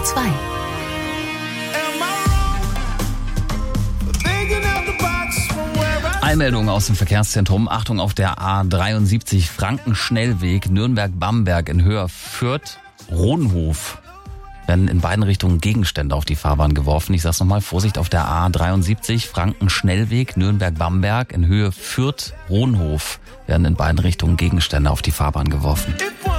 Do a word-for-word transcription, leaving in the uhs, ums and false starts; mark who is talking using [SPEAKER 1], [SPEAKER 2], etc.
[SPEAKER 1] zwei.
[SPEAKER 2] Eilmeldung aus dem Verkehrszentrum. Achtung auf der A dreiundsiebzig Frankenschnellweg Nürnberg-Bamberg in Höhe Fürth-Rodenhof. Werden in beiden Richtungen Gegenstände auf die Fahrbahn geworfen. Ich sag's nochmal, Vorsicht auf der A dreiundsiebzig Frankenschnellweg Nürnberg-Bamberg in Höhe Fürth-Rodenhof. Werden in beiden Richtungen Gegenstände auf die Fahrbahn geworfen.